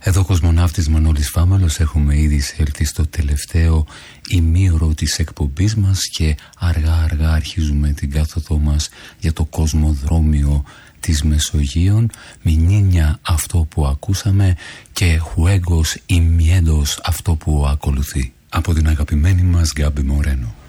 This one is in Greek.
Εδώ ο κοσμοναύτης Μανώλης Φάμελος, έχουμε ήδη εισέλθει στο τελευταίο ημίωρο της εκπομπής μας και αργά αρχίζουμε την κάθοδό μας για το κοσμοδρόμιο της Μεσογείων. Μηνύνια αυτό που ακούσαμε και Juegos y Miedos αυτό που ακολουθεί. Από την αγαπημένη μας Γκάμπι Μορένο.